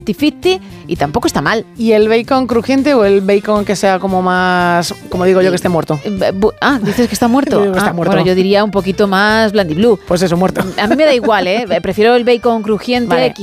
50-50 y tampoco está mal. ¿Y el bacon crujiente o el bacon que sea como más, como digo yo, que esté muerto? ¿Dices que está muerto? Digo que está muerto. Bueno, yo diría un poquito más blandiblue. Pues eso, muerto. A mí me da igual, prefiero el bacon crujiente. Vale.